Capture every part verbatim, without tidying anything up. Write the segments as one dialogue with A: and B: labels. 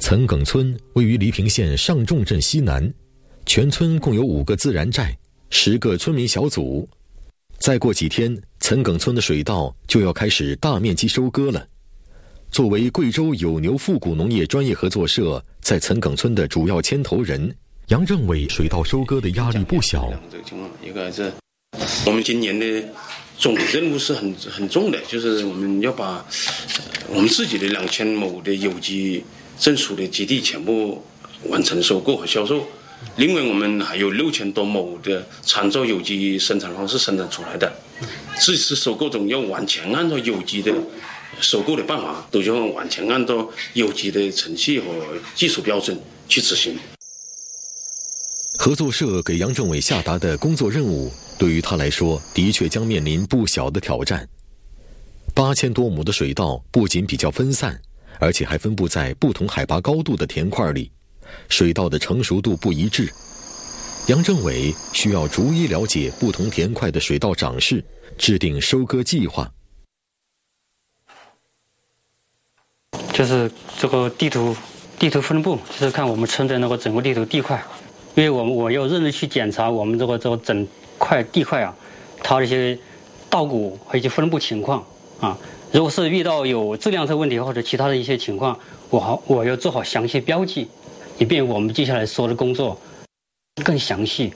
A: 岑埂村位于黎平县上仲镇西南，全村共有五个自然寨，十个村民小组。再过几天，岑埂村的水稻就要开始大面积收割了。作为贵州有牛复古农业专业合作社在岑埂村的主要牵头人，杨政委水稻收割的压力不小。
B: 这个情况，一个是我们今年的总任务是很很重的，就是我们要把我们自己的两千亩的有机证书的基地全部完成收购和销售。另外，我们还有六千多亩的参照有机生产方式生产出来的，这次收购中要完全按照有机的收购的办法，都要完全按照有机的程序和技术标准去执行。
A: 合作社给杨政委下达的工作任务，对于他来说，的确将面临不小的挑战。八千多亩的水稻不仅比较分散，而且还分布在不同海拔高度的田块里，水稻的成熟度不一致。杨政委需要逐一了解不同田块的水稻长势，制定收割计划。
C: 就是这个地图地图分布，就是看我们村的那个整个地图地块，因为我们我要认真去检查我们这个这个整块地块啊，它的一些稻谷和一些分布情况啊。如果是遇到有质量的问题或者其他的一些情况，我好我要做好详细标记，以便我们接下来说的工作更详细。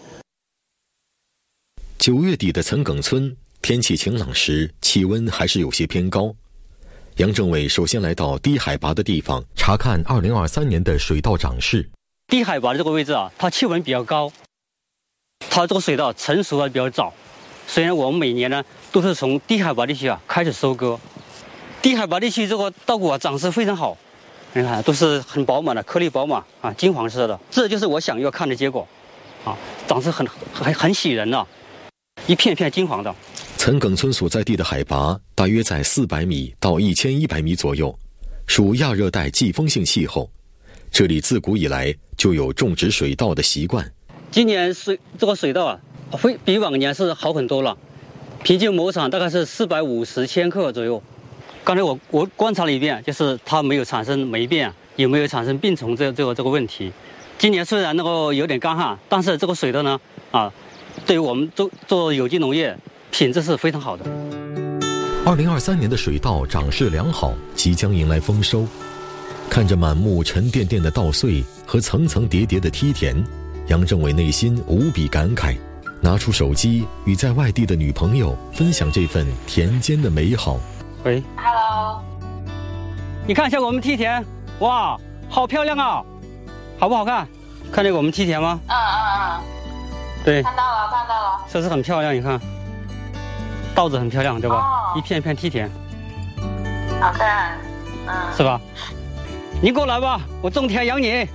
A: 九月底的岑埂村，天气晴朗时，气温还是有些偏高。杨政委首先来到低海拔的地方，查看二零二三年的水稻长势。
C: 低海拔的这个位置啊，它气温比较高，它这个水稻成熟的比较早。虽然我们每年呢都是从低海拔地区啊开始收割，低海拔地区这个稻谷啊长势非常好，你看都是很饱满的，颗粒饱满啊，金黄色的，这就是我想要看的结果，啊，长势很很很喜人啊，一片片金黄的。
A: 岑埂村所在地的海拔大约在四百米到一千一百米左右，属亚热带季风性气候。这里自古以来就有种植水稻的习惯。
C: 今年水这个水稻啊，会比往年是好很多了，平均亩产大概是四百五十千克左右。刚才我我观察了一遍，就是它没有产生霉变，也没有产生病虫这这个这个问题。今年虽然那个有点干旱，但是这个水稻呢啊，对于我们做做有机农业，品质是非常好的。
A: 二零二三年的水稻长势良好，即将迎来丰收。看着满目沉甸甸的稻穗和层层叠叠的梯田，杨政委内心无比感慨，拿出手机与在外地的女朋友分享这份田间的美好。
C: 喂
D: ，Hello，
C: 你看一下我们梯田，哇，好漂亮啊，好不好看？看见我们梯田吗？
D: 嗯嗯嗯，
C: 对，
D: 看到了看到了，
C: 是不是很漂亮？你看，稻子很漂亮，对吧？
D: 哦、
C: 一片一片梯田，
D: 好看，嗯，
C: 是吧？你过来吧，我种田养你。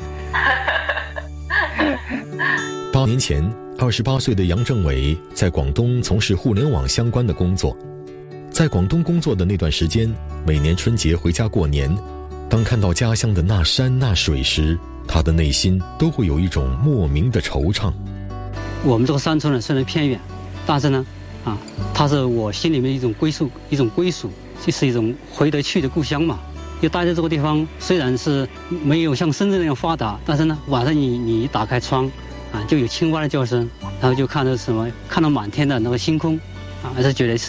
A: 八年前，二十八岁的杨政委在广东从事互联网相关的工作。在广东工作的那段时间，每年春节回家过年，当看到家乡的那山那水时，他的内心都会有一种莫名的惆怅。
C: 我们这个山村呢虽然偏远，但是呢，啊，它是我心里面一种归宿，一种归属，就是一种回得去的故乡嘛。就待在这个地方，虽然是没有像深圳那样发达，但是呢，晚上你你一打开窗，啊，就有青蛙的叫声，然后就看到什么，看到满天的那个星空，啊，还是觉得是。